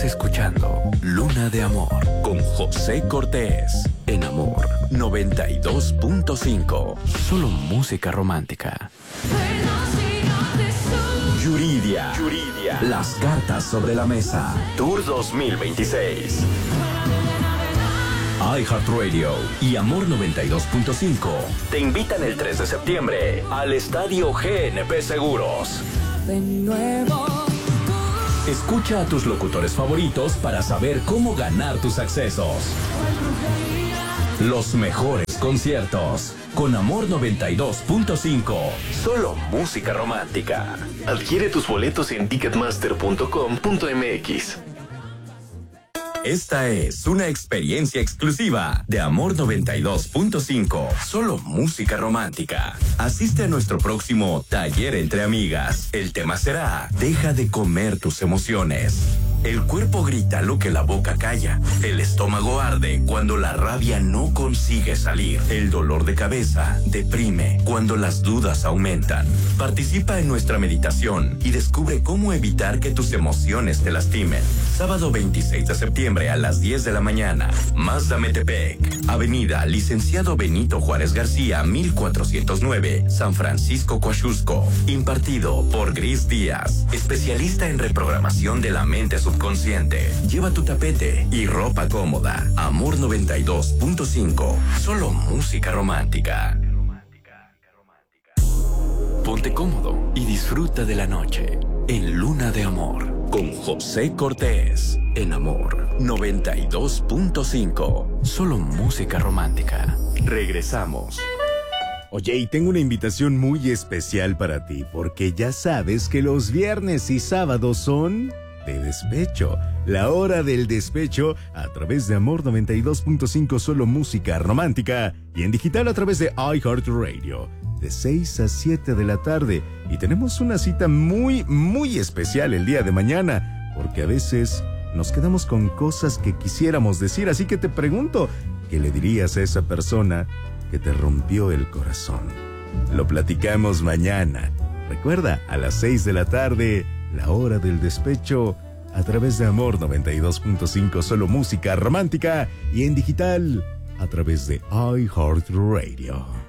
Estás escuchando Luna de Amor con José Cortés en Amor 92.5. Solo música romántica. Yuridia. Las cartas sobre la mesa. Tour 2026. iHeartRadio y Amor 92.5 te invitan el 3 de septiembre al Estadio GNP Seguros. De nuevo. Escucha a tus locutores favoritos para saber cómo ganar tus accesos. Los mejores conciertos con Amor 92.5. Solo música romántica. Adquiere tus boletos en ticketmaster.com.mx. Esta es una experiencia exclusiva de Amor 92.5. Solo música romántica. Asiste a nuestro próximo taller entre amigas. El tema será: deja de comer tus emociones. El cuerpo grita lo que la boca calla. El estómago arde cuando la rabia no consigue salir. El dolor de cabeza deprime cuando las dudas aumentan. Participa en nuestra meditación y descubre cómo evitar que tus emociones te lastimen. Sábado 26 de septiembre a las 10 de la mañana. Mazda Metepec, Avenida Licenciado Benito Juárez García, 1409, San Francisco, Coaxusco. Impartido por Gris Díaz, especialista en reprogramación de la mente subconsciente. Lleva tu tapete y ropa cómoda. Amor 92.5. Solo música romántica. Ponte cómodo y disfruta de la noche en Luna de Amor con José Cortés en Amor 92.5. Solo música romántica. Regresamos. Oye, y tengo una invitación muy especial para ti, porque ya sabes que los viernes y sábados son de despecho. La hora del despecho a través de Amor 92.5, solo música romántica, y en digital a través de iHeartRadio, de 6 a 7 de la tarde. Y tenemos una cita muy, muy especial el día de mañana, porque a veces nos quedamos con cosas que quisiéramos decir, así que te pregunto, ¿qué le dirías a esa persona que te rompió el corazón? Lo platicamos mañana. Recuerda, a las 6 de la tarde, la hora del despecho, a través de Amor 92.5, solo música romántica, y en digital, a través de iHeartRadio.